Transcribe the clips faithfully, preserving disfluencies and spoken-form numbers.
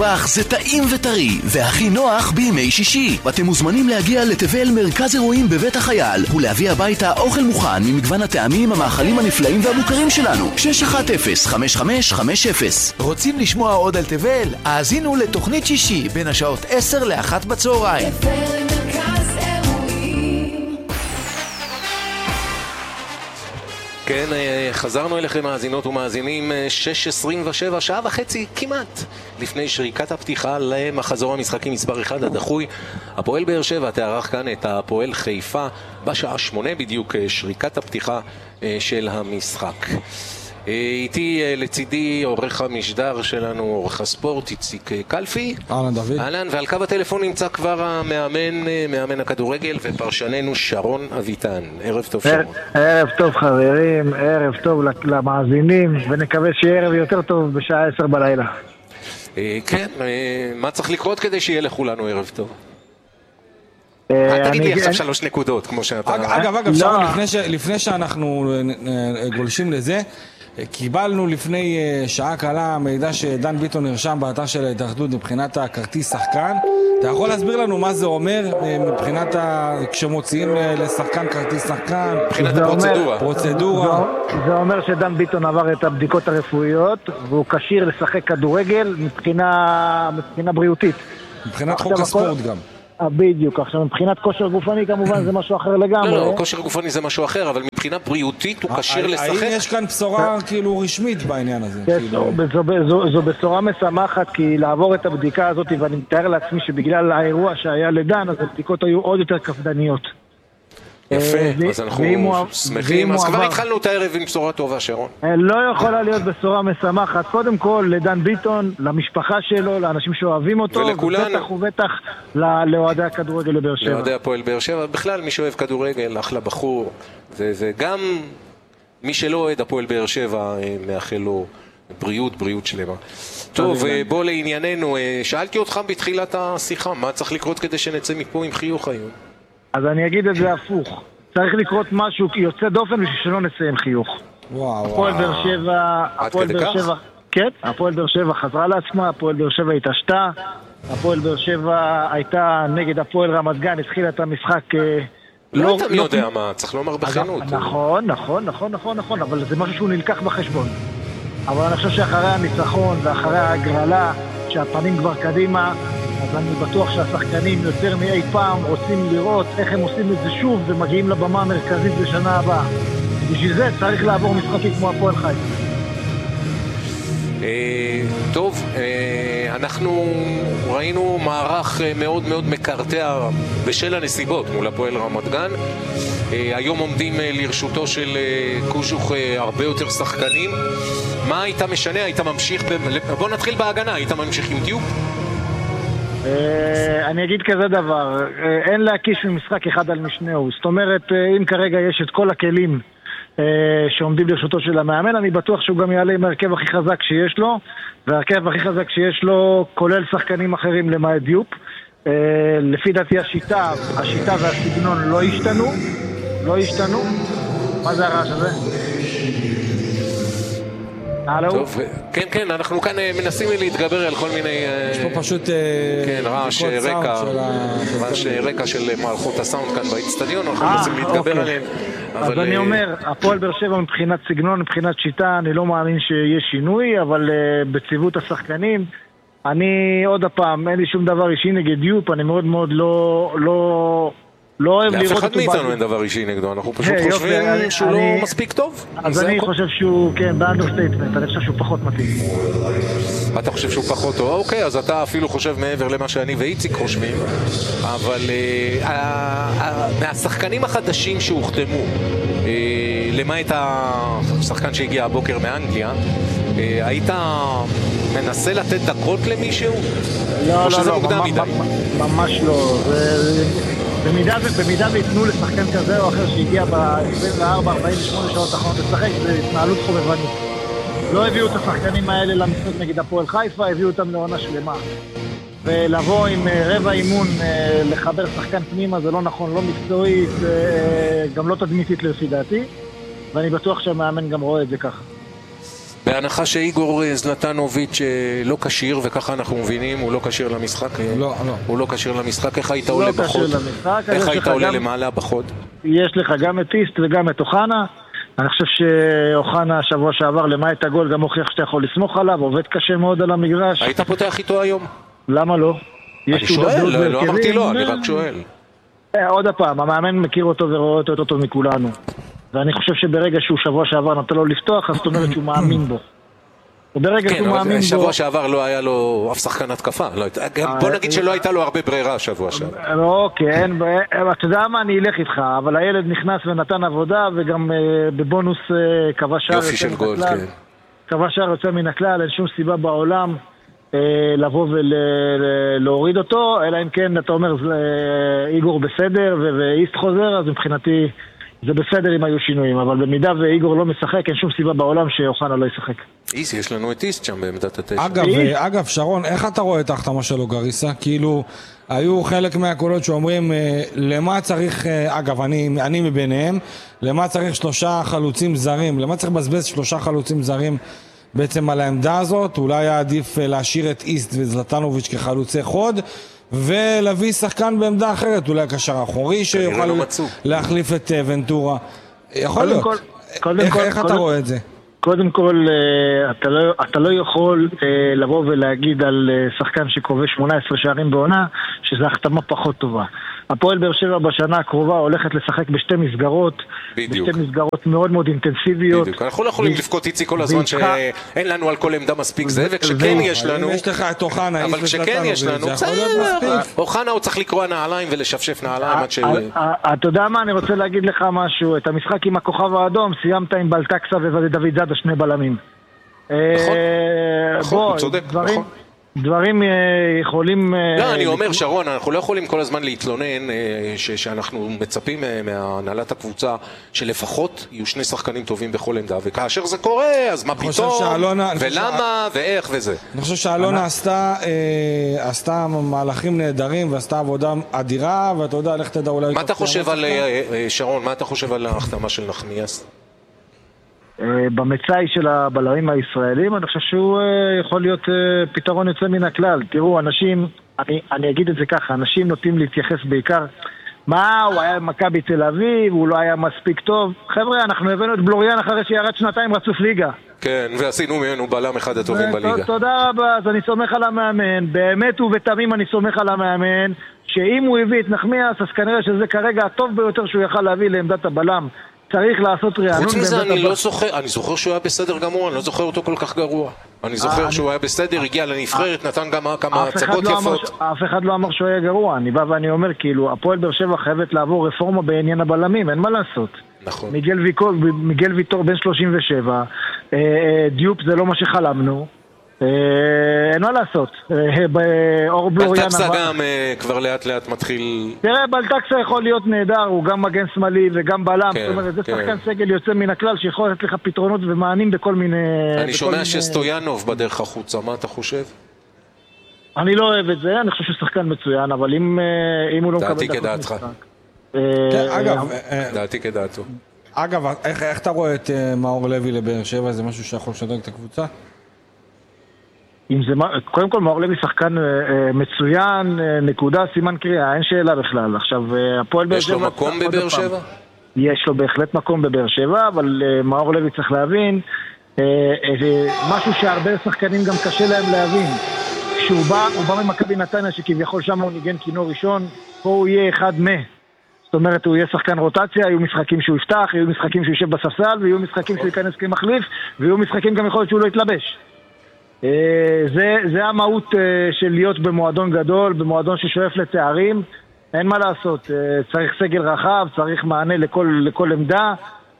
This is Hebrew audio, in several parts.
זה טעים וטרי, והכי נוח בימי שישי. ואתם מוזמנים להגיע לתבל מרכז אירועים בבית החייל, ולהביא הביתה אוכל מוכן ממגוון הטעמים, המאכלים הנפלאים והמוכרים שלנו. שש אחת אפס חמש חמש חמש אפס. רוצים לשמוע עוד על תבל? האזינו לתוכנית שישי בין השעות עשר לאחת בצהריים. כן, חזרנו אליכם מאזינות ומאזינים שש עשרים ושבע, שעה וחצי כמעט לפני שריקת הפתיחה למחזור המשחקים מספר אחד הדחוי. הפועל באר שבע תארח כאן את הפועל חיפה בשעה שמונה בדיוק, שריקת הפתיחה של המשחק. איתי לצידי עורך המשדר שלנו, עורך הספורט, איציק קלפי. אהלן דוד. אהלן, ועל קו הטלפון נמצא כבר המאמן, מאמן הכדורגל ופרשננו שרון אביטן. ערב טוב שרון. ערב טוב חברים, ערב טוב למאזינים, ונקווה שיהיה ערב יותר טוב בשעה עשר בלילה. כן, מה צריך לקרות כדי שיהיה לכולנו ערב טוב? אל תגיד לי עכשיו שלוש נקודות כמו שאתה... אגב, אגב, שרון, לפני שאנחנו גולשים לזה, קיבלנו לפני שעה קלה מידע שדן ביטון נרשם באתר של ההתאחדות מבחינת הכרטיס שחקן. אתה יכול להסביר לנו מה זה אומר מבחינת כשמוציאים לשחקן כרטיס שחקן? מבחינת הפרוצדורה. פרוצדורה. זה אומר שדן ביטון עבר את הבדיקות הרפואיות והוא כשיר לשחק כדורגל מבחינה מבחינה בריאותית. מבחינת חוק הספורט גם. בדיוק, עכשיו מבחינת כושר גופני כמובן זה משהו אחר לגמרי. לא, לא, כושר גופני זה משהו אחר, אבל מבחינה בריאותית הוא כשיר לשחק. האם יש כאן בשורה כאילו רשמית בעניין הזה? זו בשורה משמחת, כי לעבור את הבדיקה הזאת, ואני מתאר לעצמי שבגלל האירוע שהיה לדן, אז הבדיקות היו עוד יותר קפדניות. יפה, אז אנחנו שמחים. אז כבר התחלנו את הערב עם בשורה טובה, שרון. לא יכולה להיות בשורה משמחת. קודם כל לדן ביטון, למשפחה שלו, לאנשים שאוהבים אותו, ובטח ובטח לאוהדי הכדורגל לבאר שבע. לאוהדי הפועל באר שבע, בכלל מי שאוהב כדורגל, אחלה בחור. זה גם מי שלא אוהד הפועל באר שבע, מאחל לו בריאות, בריאות שלמה. טוב, בוא לענייננו. שאלתי אותך בתחילת השיחה, מה צריך לקרות כדי שנצא מפה עם חיוך היום? אז אני אגיד את זה הפוך. צריך לקרות משהו יוצא דופן בשביל שלא נצא עם חיוך. וואו. הפועל באר שבע, הפועל באר שבע, כן, הפועל באר שבע חזרה לעצמה, הפועל באר שבע התעשתה, הפועל באר שבע הייתה נגד הפועל רמת גן, התחילה את המשחק. לא אתה מי יודע מה, צריך לומר בכנות. נכון, נכון, נכון, נכון, נכון, אבל זה משהו שהוא נלקח בחשבון. אבל אני חושב שאחרי הניצחון ואחרי ההגרלה, שהפנים כבר קדימה, אז אני בטוח שהשחקנים יותר מאי פעם רוצים לראות איך הם עושים את זה שוב ומגיעים לבמה המרכזית לשנה הבאה. בשביל זה צריך לעבור משחקים כמו הפועל חיפה. טוב, אנחנו ראינו מערך מאוד מאוד מקרטע בשל הנסיבות מול הפועל רמת גן. היום עומדים לרשותו של קוז'וך הרבה יותר שחקנים. מה היית משנה? היית ממשיך... בוא נתחיל בהגנה, היית ממשיך עם דיוק? אני אגיד כזה דבר, אין להקיש ממשחק אחד על משנהו. זאת אומרת, אם כרגע יש את כל הכלים שעומדים לרשותו של המאמן, אני בטוח שהוא גם יעלה עם הרכב הכי חזק שיש לו, והרכב הכי חזק שיש לו כולל שחקנים אחרים למעט דיופ. לפי דעתי השיטה, השיטה והסגנון לא השתנו, לא השתנו. מה זה הרעש הזה? טוב, כן, כן, אנחנו כאן מנסים להתגבר על כל מיני... יש פה פשוט... כן, רעש רקע, רעש רקע של מערכות הסאונד כאן באצטדיון, אנחנו מנסים להתגבר עליהם. אז אני אומר, הפועל באר שבע מבחינת סגנון, מבחינת שיטה, אני לא מאמין שיהיה שינוי, אבל בציוות השחקנים, אני עוד הפעם, אין לי שום דבר אישי נגד דיופ, אני מאוד מאוד לא... לא לא אוהב לראות אותו... לאף אחד מאיתנו אין דבר אישי נגדו, אנחנו פשוט חושבים שהוא לא מספיק טוב. אז אני חושב שהוא, כן, באנדרסטייטמנט, אני חושב שהוא פחות מתאים. אתה חושב שהוא פחות טוב? אוקיי, אז אתה אפילו חושב מעבר למה שאני ואיציק חושבים, אבל מהשחקנים החדשים שהוחתמו, למעט השחקן שהגיע הבוקר מאנגליה, היית מנסה לתת דקות למישהו? לא, לא, לא, ממש לא. במידה, במידה ויתנו לשחקן כזה או אחר שהגיע ב-עשרים וארבע עד ארבעים ושמונה שעות האחרונות לשחק, זה התנהלות חובבנית. לא הביאו את השחקנים האלה למשחק נגד הפועל חיפה, הביאו אותם לעונה שלמה. ולבוא עם רבע אימון לחבר שחקן פנימה זה לא נכון, לא מקצועית, גם לא תדמיתית לפי דעתי, ואני בטוח שהמאמן גם רואה את זה ככה. בהנחה שאיגור זלטנוביץ' לא קשיר, וככה אנחנו מבינים, הוא לא קשיר למשחק. לא, לא. הוא לא קשיר למשחק, איך היית עולה בחוד? איך היית עולה למעלה בחוד? יש לך גם את איסט וגם את אוחנה. אני חושב שאוחנה השבוע שעבר למעט הגול גם הוכיח שאתה יכול לסמוך עליו, עובד קשה מאוד על המגרש. היית פותח איתו היום? למה לא? אני שואל, לא אמרתי לא, אני רק שואל. עוד הפעם, המאמן מכיר אותו ורואה אותו יותר טוב מכולנו. ואני חושב שברגע שהוא שבוע שעבר נתן לו לפתוח, אז זאת אומרת שהוא מאמין בו. וברגע שהוא מאמין בו... שבוע שעבר לא היה לו אף שחקן התקפה. בוא נגיד שלא הייתה לו הרבה ברירה שבוע שעבר. אוקיי, אתה יודע מה, אני אלך איתך, אבל הילד נכנס ונתן עבודה, וגם בבונוס קבע שער יופי של גול, כן. קבע שער יוצא מן הכלל, אין שום סיבה בעולם לבוא ולהוריד אותו, אלא אם כן אתה אומר איגור בסדר ואיסט חוזר, אז מבחינתי זה בסדר אם היו שינויים, אבל במידה ואיגור לא משחק, אין שום סיבה בעולם שאוחנה לא ישחק. איסט, יש לנו את איסט שם בעמדת התשע. אגב, אגב, שרון, איך אתה רואה את ההחתמה שלו גריסה? כאילו, היו חלק מהקולות שאומרים, למה צריך, אגב, אני, אני מביניהם, למה צריך שלושה חלוצים זרים, למה צריך לבזבז שלושה חלוצים זרים בעצם על העמדה הזאת? אולי היה עדיף להשאיר את איסט וזלטנוביץ' כחלוצי חוד, ולהביא שחקן בעמדה אחרת, אולי קשר אחורי שיוכל להחליף את ונטורה. יכול להיות. איך אתה רואה את זה? קודם כל, אתה לא, אתה לא יכול לבוא ולהגיד על שחקן שכובש שמונה עשרה שערים בעונה, שזו החתמה פחות טובה. הפועל באר שבע בשנה הקרובה הולכת לשחק בשתי מסגרות, בדיוק. בשתי מסגרות מאוד מאוד אינטנסיביות. בדיוק. אנחנו לא יכולים לבכות איצי כל הזמן שאין לנו על כל עמדה מספיק זה, וכשכן יש לנו... אם יש לך את אוחנה, אבל כשכן יש לנו, אוחנה הוא צריך לקרוא נעליים ולשפשף נעליים עד ש... אתה יודע מה, אני רוצה להגיד לך משהו, את המשחק עם הכוכב האדום סיימת עם בלטקסה ודוד זאדה שני בלמים. נכון, נכון, הוא צודק, נכון. דברים יכולים... לא, אני אומר, שרון, אנחנו לא יכולים כל הזמן להתלונן שאנחנו מצפים מהנהלת הקבוצה שלפחות יהיו שני שחקנים טובים בכל עמדה, וכאשר זה קורה, אז מה פתאום, ולמה, ואיך וזה. אני חושב שאלונה עשתה מהלכים נהדרים ועשתה עבודה אדירה, ואתה יודע, לך תדע אולי... מה אתה חושב על, שרון, מה אתה חושב על ההחתמה של נחמיאס? במצאי של הבלמים הישראלים, אני חושב שהוא יכול להיות פתרון יוצא מן הכלל. תראו, אנשים, אני, אני אגיד את זה ככה, אנשים נוטים להתייחס בעיקר, מה, הוא היה מכבי תל אביב, הוא לא היה מספיק טוב. חבר'ה, אנחנו הבאנו את בלוריאן אחרי שירד שנתיים רצוף ליגה. כן, ועשינו ממנו בלם אחד הטובים בליגה. תודה רבה, אז אני סומך על המאמן, באמת ובתמים אני סומך על המאמן, שאם הוא הביא את נחמיאס, אז כנראה שזה כרגע הטוב ביותר שהוא יכל להביא לעמדת הבלם. צריך לעשות רענון. חוץ מזה אני לא זוכר, אני זוכר שהוא היה בסדר גמור, אני לא זוכר אותו כל כך גרוע. אני זוכר שהוא היה בסדר, הגיע לנבחרת, נתן גם כמה הצגות יפות. אף אחד לא אמר שהוא היה גרוע, אני בא ואני אומר כאילו, הפועל באר שבע חייבת לעבור רפורמה בעניין הבלמים, אין מה לעשות. נכון. מיגל ויטור בן שלושים ושבע, דיופ זה לא מה שחלמנו. אין מה לעשות. בלטקסה גם כבר לאט לאט מתחיל... תראה, בלטקסה יכול להיות נהדר, הוא גם מגן שמאלי וגם בלם, זאת אומרת, זה שחקן סגל יוצא מן הכלל שיכול לתת לך פתרונות ומענים בכל מיני... אני שומע שסטויאנוב בדרך החוצה, מה אתה חושב? אני לא אוהב את זה, אני חושב שהוא שחקן מצוין, אבל אם הוא לא מקבל... דעתי כדעתך. אגב... דעתי כדעתו. אגב, איך אתה רואה את מאור לוי לבאר שבע? זה משהו שיכול לשדרג את הקבוצה? אם זה, קודם כל מאור לוי שחקן מצוין, נקודה, סימן קריאה, אין שאלה בכלל. עכשיו, הפועל באר שבע... יש לו מקום בבאר שבע? יש לו בהחלט מקום בבאר שבע, אבל מאור לוי צריך להבין, משהו שהרבה שחקנים גם קשה להם להבין. כשהוא בא, הוא בא ממכבי נתניה, שכביכול שם הוא ניגן כינור ראשון, פה הוא יהיה אחד מה. זאת אומרת, הוא יהיה שחקן רוטציה, יהיו משחקים שהוא יפתח, יהיו משחקים שהוא יישב בספסל, ויהיו משחקים שהוא ייכנס כמחליף, ויהיו משחקים גם יכול להיות שהוא לא יתלבש. זה, זה המהות של להיות במועדון גדול, במועדון ששואף לתארים. אין מה לעשות, צריך סגל רחב, צריך מענה לכל, לכל עמדה,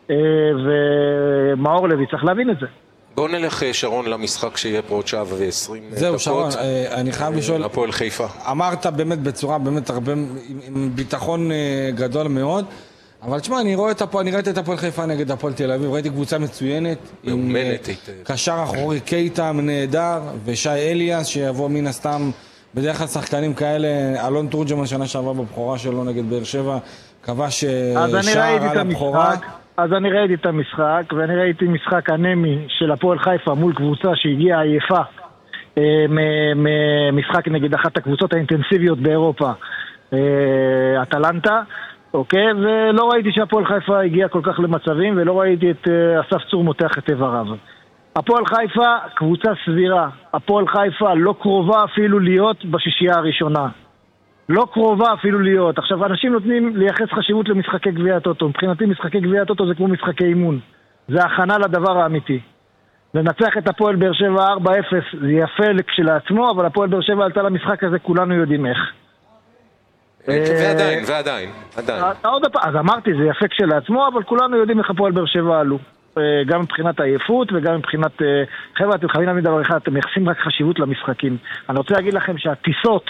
ומאור לוי צריך להבין את זה. בואו נלך, שרון, למשחק שיהיה פה עוד שעה ועשרים דקות. זהו, שרון, אני חייב לשאול... הפועל חיפה. אמרת באמת בצורה, באמת הרבה, עם ביטחון גדול מאוד, אבל תשמע, אני רואה את הפועל, אני ראיתי את הפועל חיפה נגד הפועל תל אביב, ראיתי קבוצה מצוינת, עם קשר אחורי קייטה נהדר, ושי אליאס שיבוא מן הסתם, בדרך כלל שחקנים כאלה, אלון תורג'מן שנה שעבר בבחורה שלו נגד באר שבע, כבש שער על הבחורה. אז אני ראיתי את המשחק, ואני ראיתי משחק אנמי של הפועל חיפה מול קבוצה שהגיעה עייפה ממשחק נגד אחת הקבוצות האינטנסיביות באירופה, אטלנטה, אוקיי? ולא ראיתי שהפועל חיפה הגיע כל כך למצבים, ולא ראיתי את אסף צור מותח את איבריו. הפועל חיפה קבוצה סבירה, הפועל חיפה לא קרובה אפילו להיות בשישייה הראשונה, לא קרובה אפילו להיות. עכשיו, אנשים נותנים לייחס חשיבות למשחקי גביע הטוטו. מבחינתי משחקי גביע הטוטו זה כמו משחקי אימון, זה הכנה לדבר האמיתי. לנצח את הפועל באר שבע ארבע אפס זה יפה כשלעצמו, אבל הפועל באר שבע עלתה למשחק הזה, כולנו יודעים איך. ועדיין, ועדיין, עדיין. אז אמרתי, זה יפה כשלעצמו, אבל כולנו יודעים איך הפועל באר שבע עלו. גם מבחינת העייפות וגם מבחינת... חבר'ה, אתם חייבים להבין דבר אחד, אתם מייחסים רק חשיבות למשחקים. אני רוצה להגיד לכם שהטיסות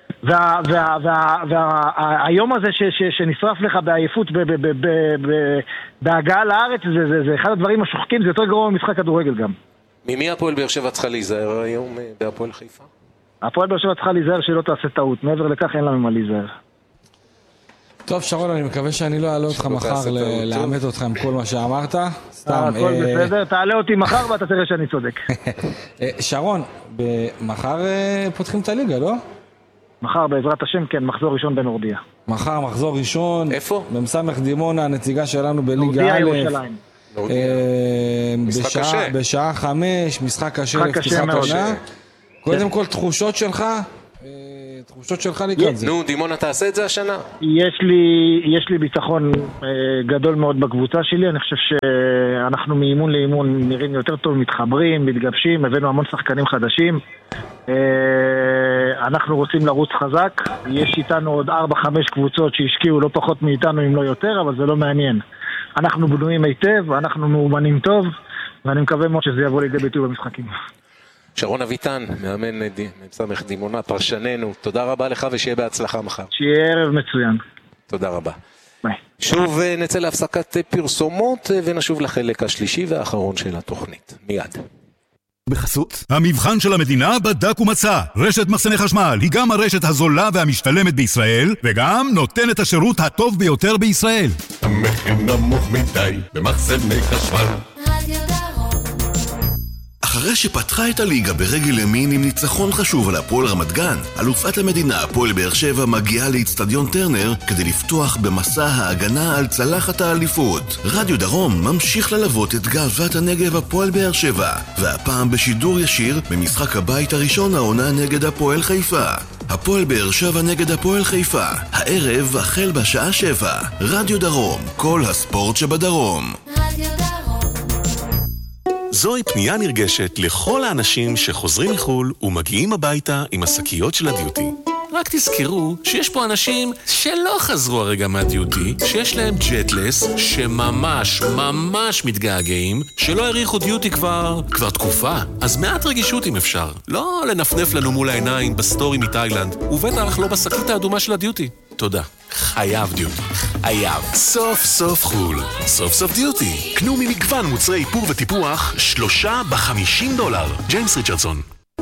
והיום הזה שנשרף לך בעייפות בהגעה לארץ, זה אחד הדברים השוחקים, זה יותר גרוע ממשחק כדורגל גם. ממי הפועל באר שבע צריכה להיזהר היום בהפועל חיפה? הפועל באר שבע צריכה להיזהר שלא תעשה טעות, מעבר לכך אין לה ממה להיזהר. טוב שרון, אני מקווה שאני לא אעלה אותך מחר לעמת אותך עם כל מה שאמרת. סתם. הכל בסדר, תעלה אותי מחר ואתה תראה שאני צודק. שרון, מחר פותחים את הליגה, לא? מחר בעזרת השם, כן, מחזור ראשון בנורדיה. מחר מחזור ראשון. איפה? במסמך דימונה, הנציגה שלנו בליגה נורדיה ירושלים. משחק קשה. בשעה חמש, משחק קשה לפתיחת עונה. קודם כל, תחושות שלך, תחושות שלך לקראת זה. נו, דימונה תעשה את זה השנה? יש לי, יש לי ביטחון גדול מאוד בקבוצה שלי. אני חושב שאנחנו מאימון לאימון נראים יותר טוב, מתחברים, מתגבשים, הבאנו המון שחקנים חדשים. אנחנו רוצים לרוץ חזק. יש איתנו עוד ארבע חמש קבוצות שהשקיעו לא פחות מאיתנו אם לא יותר, אבל זה לא מעניין. אנחנו בנויים היטב, אנחנו מאומנים טוב, ואני מקווה מאוד שזה יבוא לידי ביטוי במשחקים. שרון אביטן, מאמן מסמך דימונה, פרשננו, תודה רבה לך ושיהיה בהצלחה מחר. שיהיה ערב מצוין. תודה רבה. ביי. שוב נצא להפסקת פרסומות ונשוב לחלק השלישי והאחרון של התוכנית. מיד. בחסות המבחן של המדינה בדק ומצא. רשת מחסני חשמל היא גם הרשת הזולה והמשתלמת בישראל, וגם נותנת השירות הטוב ביותר בישראל. המחיר נמוך מדי במחסני חשמל. אחרי שפתחה את הליגה ברגל ימין עם ניצחון חשוב על הפועל רמת גן, אלופת המדינה הפועל באר שבע מגיעה לאצטדיון טרנר כדי לפתוח במסע ההגנה על צלחת האליפות. רדיו דרום ממשיך ללוות את גאוות הנגב הפועל באר שבע, והפעם בשידור ישיר במשחק הבית הראשון העונה נגד הפועל חיפה. הפועל באר שבע נגד הפועל חיפה, הערב החל בשעה שבע. רדיו דרום, כל הספורט שבדרום. רדיו דרום. זוהי פנייה נרגשת לכל האנשים שחוזרים מחול ומגיעים הביתה עם השקיות של הדיוטי. רק תזכרו שיש פה אנשים שלא חזרו הרגע מהדיוטי, שיש להם ג'טלס, שממש ממש מתגעגעים, שלא הריחו דיוטי כבר, כבר תקופה. אז מעט רגישות אם אפשר. לא לנפנף לנו מול העיניים בסטורי מתאילנד, ובטח לא בשקית האדומה של הדיוטי. תודה. חייב דיוטי. חייב. סוף סוף חול. סוף סוף דיוטי. קנו ממגוון מוצרי איפור וטיפוח שלושה בחמישים דולר. ג'יימס ריצ'רדסון.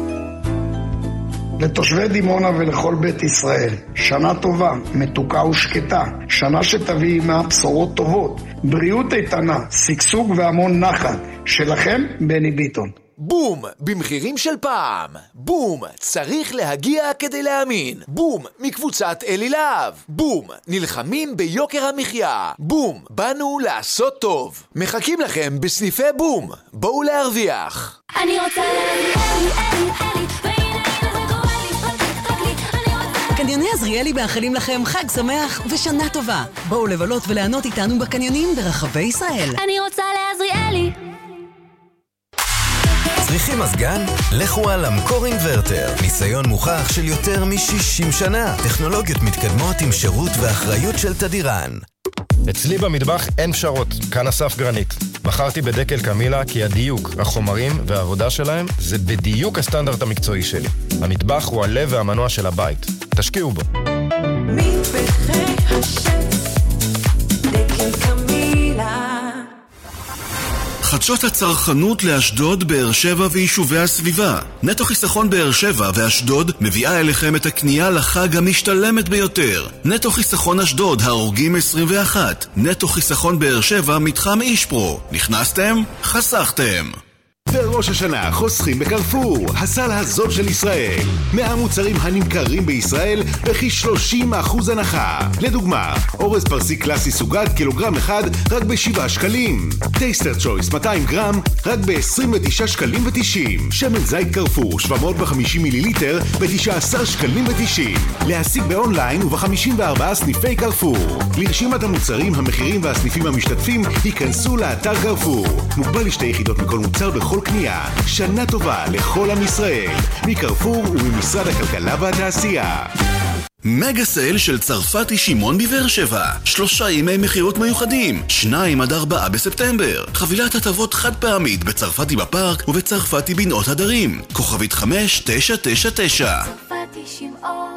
לתושבי דימונה ולכל בית ישראל, שנה טובה, מתוקה ושקטה, שנה שתביא עמה בשורות טובות, בריאות איתנה, שגשוג והמון נחת. שלכם, בני ביטון. בום, במחירים של פעם. בום, צריך להגיע כדי להאמין. בום, מקבוצת אלי להב. בום, נלחמים ביוקר המחיה. בום, באנו לעשות טוב. מחכים לכם בסניפי בום. בואו להרוויח. אני רוצה להביא אלי, אלי, אלי, והנה הנה זה קורה לי, רק לי, אני רוצה... קניוני עזריאלי מאחלים לכם חג שמח ושנה טובה. בואו לבלות וליהנות איתנו בקניונים ברחבי ישראל. אני רוצה לעזריאלי. צריכים מזגן? לכו על אמקור אינברטר. ניסיון מוכח של יותר מ-שישים שנה. טכנולוגיות מתקדמות עם שירות ואחריות של תדירן. אצלי במטבח אין פשרות. כאן אסף גרנית. בחרתי בדקל קמילה כי הדיוק, החומרים והעבודה שלהם זה בדיוק הסטנדרט המקצועי שלי. המטבח הוא הלב והמנוע של הבית. תשקיעו בו. מטבחי השף, דקל קמילה. חדשות הצרכנות לאשדוד, באר שבע ויישובי הסביבה. נטו חיסכון באר שבע ואשדוד מביאה אליכם את הקנייה לחג המשתלמת ביותר. נטו חיסכון אשדוד, הרוגים עשרים ואחת. נטו חיסכון באר שבע, מתחם אישפרו. נכנסתם? חסכתם. בראש השנה חוסכים בקרפור, הסל הזול של ישראל. מאה מוצרים הנמכרים בישראל בכי שלושים אחוז הנחה. לדוגמה, אורז פרסי קלאסי סוגת קילוגרם אחד רק בשבעה שקלים. טייסטר צ'ויס מאתיים גרם רק ב-עשרים ותשעה שקלים ותשעים. שמן זית קרפור שבע מאות וחמישים מיליליטר ב-תשעה עשר שקלים ותשעים. להשיג באונליין וב-חמישים וארבעה סניפי קרפור. לרשימת המוצרים, המחירים והסניפים המשתתפים ייכנסו לאתר קרפור. מוגבל לשתי יחידות מכל מוצר בכל קנייה. שנה טובה לכל עם ישראל, מקרפור וממשרד הכלכלה והתעשייה. מגה סייל של צרפתי שמעון בבאר שבע. שלושה ימי מחירות מיוחדים, שניים עד ארבעה בספטמבר. חבילת הטבות חד פעמית בצרפתי בפארק ובצרפתי בנאות הדרים. כוכבית חמש תשע תשע תשע. צרפתי שמעון.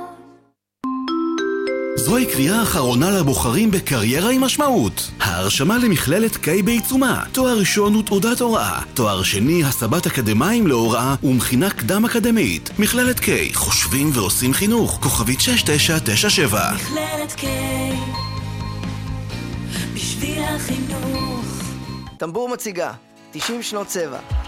זוהי קריאה אחרונה לבוחרים בקריירה עם משמעות. ההרשמה למכללת קיי בעיצומה. תואר ראשון ותעודת הוראה. תואר שני, הסבת אקדמיים להוראה ומכינה קדם אקדמית. מכללת קיי, חושבים ועושים חינוך. כוכבית שש תשע תשע שבע. מכללת קיי, בשביל החינוך. טמבור מציגה תשעים שנות צבע.